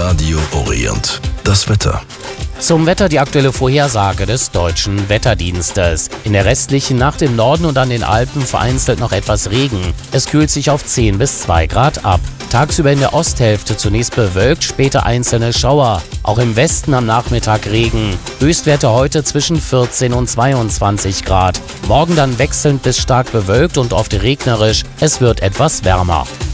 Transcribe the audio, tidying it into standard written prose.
Radio Orient. Das Wetter. Zum Wetter die aktuelle Vorhersage des Deutschen Wetterdienstes. In der restlichen Nacht im Norden und an den Alpen vereinzelt noch etwas Regen. Es kühlt sich auf 10 bis 2 Grad ab. Tagsüber in der Osthälfte zunächst bewölkt, später einzelne Schauer. Auch im Westen am Nachmittag Regen. Höchstwerte heute zwischen 14 und 22 Grad. Morgen dann wechselnd bis stark bewölkt und oft regnerisch. Es wird etwas wärmer.